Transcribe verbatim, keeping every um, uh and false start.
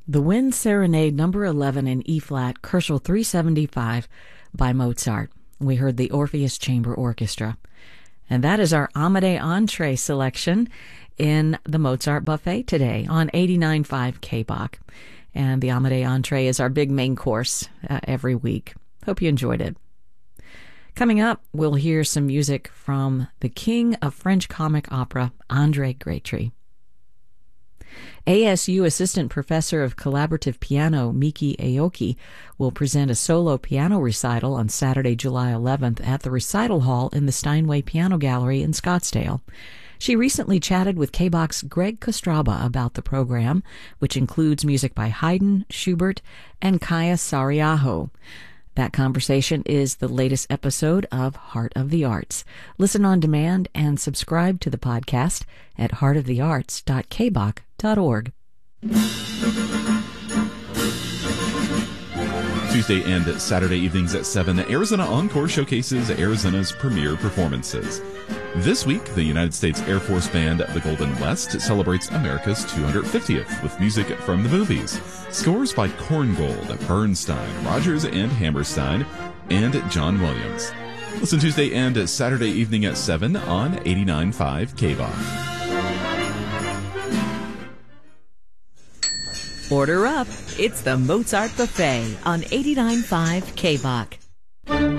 The Wind Serenade number eleven in E-flat, Kerschel three seventy-five by Mozart. We heard the Orpheus Chamber Orchestra. And that is our Amédée entree selection in the Mozart Buffet today on eighty-nine point five K B O C. And the Amédée entree is our big main course uh, every week. Hope you enjoyed it. Coming up, we'll hear some music from the king of French comic opera, André Grétry. A S U Assistant Professor of Collaborative Piano, Miki Aoki, will present a solo piano recital on Saturday, July eleventh at the Recital Hall in the Steinway Piano Gallery in Scottsdale. She recently chatted with K B O C's Greg Kostraba about the program, which includes music by Haydn, Schubert, and Kaija Saariaho. That conversation is the latest episode of Heart of the Arts. Listen on demand and subscribe to the podcast at heart of the arts dot k b o c dot org. Tuesday and Saturday evenings at seven, Arizona Encore showcases Arizona's premier performances. This week, the United States Air Force Band, the Golden West, celebrates America's two hundred fiftieth with music from the movies. Scores by Korngold, Bernstein, Rodgers and Hammerstein, and John Williams. Listen Tuesday and Saturday evening at seven on eighty-nine point five K B O C. Order up. It's the Mozart Buffet on eighty-nine point five K B O C.